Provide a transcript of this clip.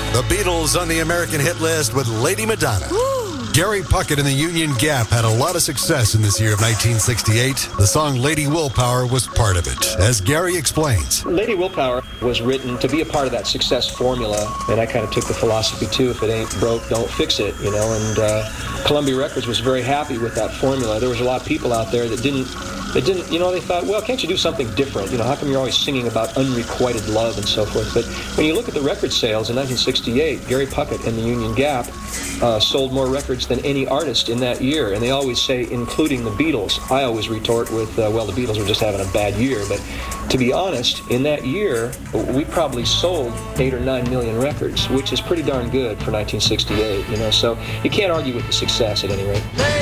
The Beatles on the American hit list with Lady Madonna. Gary Puckett and the Union Gap had a lot of success in this year of 1968. The song Lady Willpower was part of it, as Gary explains. Lady Willpower was written to be a part of that success formula, and I kind of took the philosophy too, if it ain't broke, don't fix it, you know, and Columbia Records was very happy with that formula. There was a lot of people out there that didn't, you know, they thought, well, can't you do something different? You know, how come you're always singing about unrequited love and so forth? But when you look at the record sales in 1968, Gary Puckett and the Union Gap sold more records than any artist in that year. And they always say, including the Beatles. I always retort with, well, the Beatles were just having a bad year. But to be honest, in that year, we probably sold 8 or 9 million records, which is pretty darn good for 1968, you know. So you can't argue with the success at any rate.